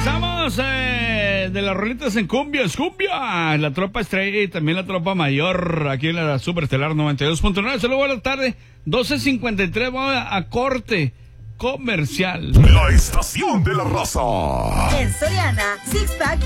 Regresamos de las rolitas en cumbia, es cumbia. La tropa estrella y también la tropa mayor aquí en la Superestelar 92.9. Saludos, buenas tardes. 12:53, vamos a corte comercial. La estación de la raza. En Soriana, Six Pack